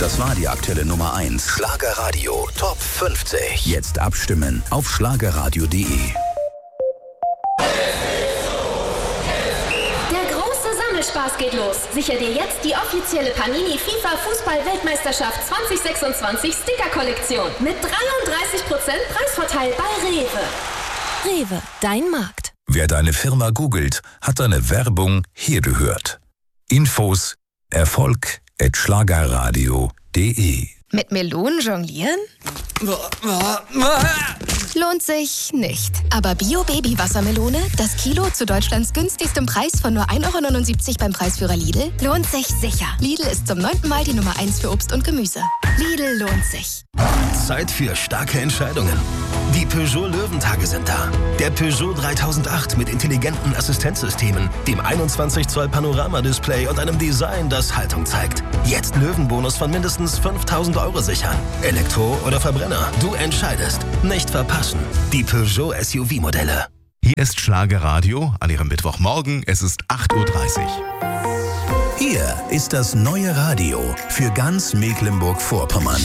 Das war die aktuelle Nummer 1. Schlagerradio Top 50. Jetzt abstimmen auf schlagerradio.de. Spaß geht los. Sicher dir jetzt die offizielle Panini FIFA Fußball-Weltmeisterschaft 2026 Sticker-Kollektion mit 33% Preisvorteil bei Rewe. Rewe, dein Markt. Wer deine Firma googelt, hat deine Werbung hier gehört. Infos erfolg@schlagerradio.de. Mit Melonen jonglieren? Lohnt sich nicht. Aber Bio-Baby-Wassermelone, das Kilo zu Deutschlands günstigstem Preis von nur 1,79 € beim Preisführer Lidl, lohnt sich sicher. Lidl ist zum 9. Mal die Nummer 1 für Obst und Gemüse. Lidl lohnt sich. Zeit für starke Entscheidungen. Die Peugeot Löwentage sind da. Der Peugeot 3008 mit intelligenten Assistenzsystemen, dem 21 Zoll Panoramadisplay und einem Design, das Haltung zeigt. Jetzt Löwenbonus von mindestens 5.000 € sichern. Elektro oder Verbrenner, du entscheidest. Nicht verpassen. Die Peugeot SUV-Modelle. Hier ist Schlagerradio an Ihrem Mittwochmorgen. Es ist 8:30 Uhr. Hier ist das neue Radio für ganz Mecklenburg-Vorpommern.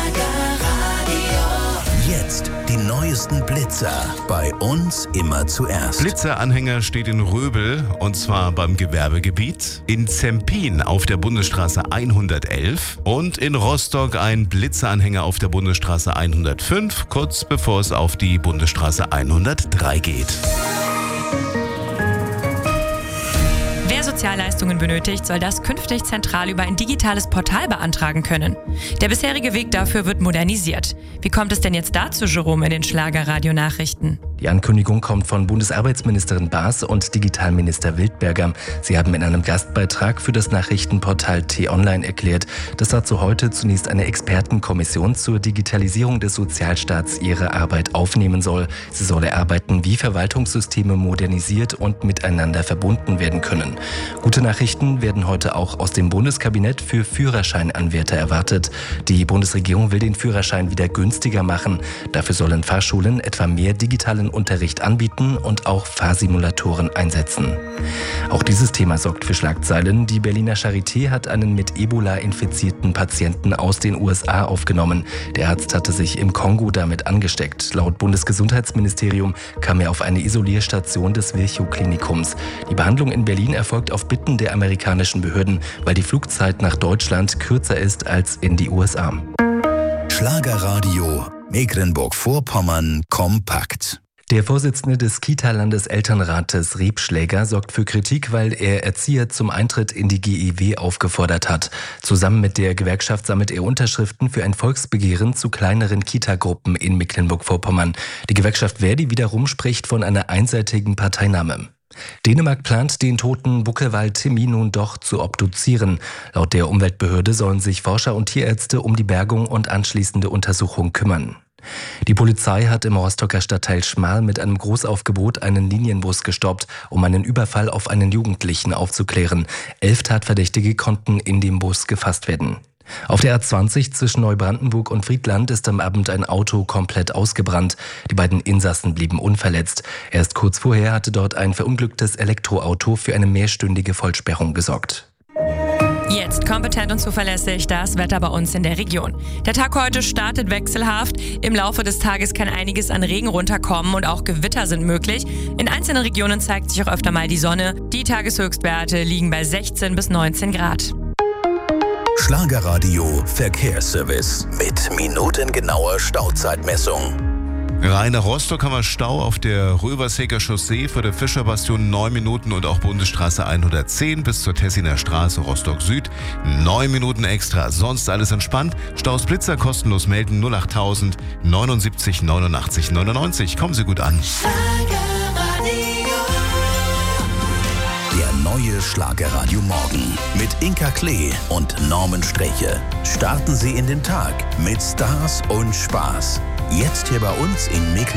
Jetzt die neuesten Blitzer. Bei uns immer zuerst. Blitzeranhänger steht in Röbel und zwar beim Gewerbegebiet. In Zempin auf der Bundesstraße 111 und in Rostock ein Blitzeranhänger auf der Bundesstraße 105, kurz bevor es auf die Bundesstraße 103 geht. Wer Sozialleistungen benötigt, soll das künftig zentral über ein digitales Portal beantragen können. Der bisherige Weg dafür wird modernisiert. Wie kommt es denn jetzt dazu, Jerome, in den Schlagerradio-Nachrichten? Die Ankündigung kommt von Bundesarbeitsministerin Baas und Digitalminister Wildberger. Sie haben in einem Gastbeitrag für das Nachrichtenportal T-Online erklärt, dass dazu heute zunächst eine Expertenkommission zur Digitalisierung des Sozialstaats ihre Arbeit aufnehmen soll. Sie soll erarbeiten, wie Verwaltungssysteme modernisiert und miteinander verbunden werden können. Gute Nachrichten werden heute auch aus dem Bundeskabinett für Führerscheinanwärter erwartet. Die Bundesregierung will den Führerschein wieder günstiger machen. Dafür sollen Fahrschulen etwa mehr digitalen Unterricht anbieten und auch Fahrsimulatoren einsetzen. Auch dieses Thema sorgt für Schlagzeilen. Die Berliner Charité hat einen mit Ebola infizierten Patienten aus den USA aufgenommen. Der Arzt hatte sich im Kongo damit angesteckt. Laut Bundesgesundheitsministerium kam er auf eine Isolierstation des Virchow-Klinikums. Die Behandlung in Berlin erfolgt auf Bitten der amerikanischen Behörden, weil die Flugzeit nach Deutschland kürzer ist als in die USA. Schlagerradio Mecklenburg-Vorpommern kompakt. Der Vorsitzende des Kita-Landeselternrates Rebschläger sorgt für Kritik, weil er Erzieher zum Eintritt in die GEW aufgefordert hat. Zusammen mit der Gewerkschaft sammelt er Unterschriften für ein Volksbegehren zu kleineren Kitagruppen in Mecklenburg-Vorpommern. Die Gewerkschaft Verdi wiederum spricht von einer einseitigen Parteinahme. Dänemark plant, den toten Buckelwal Timmy nun doch zu obduzieren. Laut der Umweltbehörde sollen sich Forscher und Tierärzte um die Bergung und anschließende Untersuchung kümmern. Die Polizei hat im Rostocker Stadtteil Schmal mit einem Großaufgebot einen Linienbus gestoppt, um einen Überfall auf einen Jugendlichen aufzuklären. 11 Tatverdächtige konnten in dem Bus gefasst werden. Auf der A20 zwischen Neubrandenburg und Friedland ist am Abend ein Auto komplett ausgebrannt. Die beiden Insassen blieben unverletzt. Erst kurz vorher hatte dort ein verunglücktes Elektroauto für eine mehrstündige Vollsperrung gesorgt. Jetzt kompetent und zuverlässig das Wetter bei uns in der Region. Der Tag heute startet wechselhaft. Im Laufe des Tages kann einiges an Regen runterkommen und auch Gewitter sind möglich. In einzelnen Regionen zeigt sich auch öfter mal die Sonne. Die Tageshöchstwerte liegen bei 16 bis 19 Grad. Schlagerradio Verkehrsservice mit minutengenauer Stauzeitmessung. Rein nach Rostock haben wir Stau auf der Röverseker Chaussee vor der Fischerbastion 9 Minuten und auch Bundesstraße 110 bis zur Tessiner Straße Rostock Süd 9 Minuten extra. Sonst alles entspannt. Staus Blitzer kostenlos melden 08000 79 89 99. Kommen Sie gut an. Der neue Schlagerradio Morgen mit Inka Klee und Norman Streche. Starten Sie in den Tag mit Stars und Spaß. Jetzt hier bei uns in Mecklenburg.